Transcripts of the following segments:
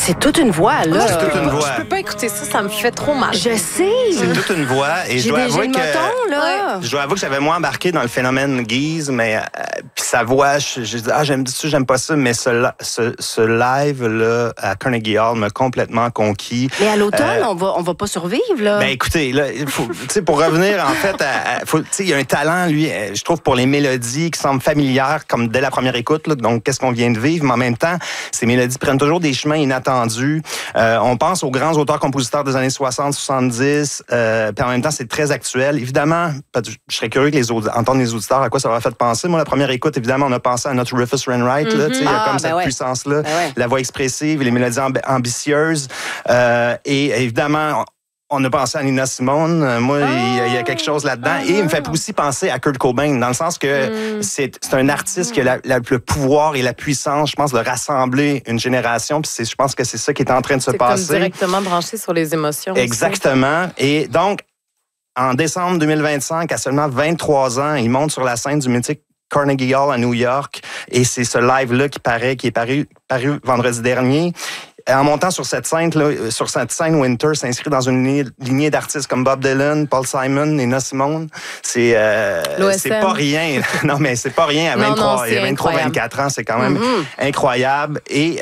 C'est toute une voix, là. C'est toute une voix. Je peux pas écouter ça, ça me fait trop mal. Je sais. C'est toute une voix. Et je dois avouer que... là. Je dois avouer que j'avais moins embarqué dans le phénomène Guise, mais puis sa voix, j'ai dit, j'aime ça, j'aime pas ça, mais ce live-là à Carnegie Hall m'a complètement conquis. Mais à l'automne, on va pas survivre, là. Ben écoutez, là, pour revenir, en fait, il y a un talent, lui, je trouve, pour les mélodies qui semblent familières, comme dès la première écoute, là, donc qu'est-ce qu'on vient de vivre, mais en même temps, ces mélodies prennent toujours des chemins inattendus. On pense aux grands auteurs-compositeurs des années 60, 70, puis en même temps, c'est très actuel. Évidemment, je serais curieux d'entendre les auditeurs à quoi ça leur a fait penser. Moi, la première écoute, évidemment, on a pensé à notre Rufus Wainwright. Là, il y a comme cette puissance-là, la voix expressive, les mélodies ambitieuses. Et évidemment, on a pensé à Nina Simone. Moi, il y a quelque chose là-dedans. Et il me fait aussi penser à Kurt Cobain, dans le sens que c'est un artiste qui a le pouvoir et la puissance, je pense, de rassembler une génération. Puis je pense que c'est ça qui est en train de se passer. Comme directement branché sur les émotions. Exactement. Aussi. Et donc, en décembre 2025, à seulement 23 ans, il monte sur la scène du mythique Carnegie Hall à New York. Et c'est ce live-là qui est paru vendredi dernier. En montant sur cette scène, Winter s'inscrit dans une lignée d'artistes comme Bob Dylan, Paul Simon, Nina Simone. C'est pas rien. Non, mais c'est pas rien à 23-24 ans. C'est quand même incroyable. Et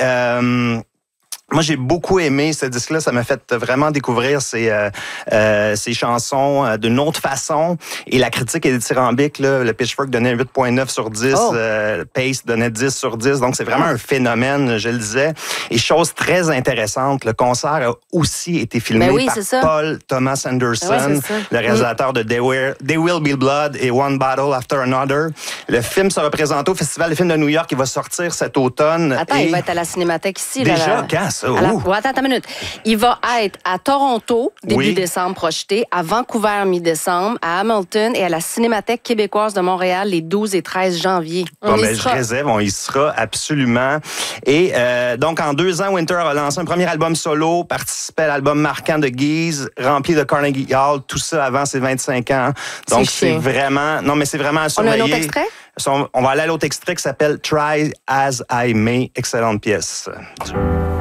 moi, j'ai beaucoup aimé ce disque-là. Ça m'a fait vraiment découvrir ces chansons d'une autre façon. Et la critique est dithyrambique. Là. Le Pitchfork donnait 8,9 sur 10. Pace donnait 10 sur 10. Donc, c'est vraiment un phénomène, je le disais. Et chose très intéressante, le concert a aussi été filmé par Paul Thomas Anderson, le réalisateur de There Will Be Blood et One Battle After Another. Le film sera présenté au Festival des films de New York. Il va sortir cet automne. Attends, il va être à la Cinémathèque ici. Déjà, quand ça? Attends une minute. Il va être à Toronto, début décembre projeté, à Vancouver, mi-décembre, à Hamilton et à la Cinémathèque québécoise de Montréal les 12 et 13 janvier. Je réserve, on y sera absolument. Et donc, en 2 ans, Winter a lancé un premier album solo, participé à l'album marquant de Guise, rempli de Carnegie Hall, tout ça avant ses 25 ans. Donc, c'est vraiment... Non, mais c'est vraiment à surveiller. On a un autre extrait? On va aller à l'autre extrait qui s'appelle « Try As I May », excellente pièce.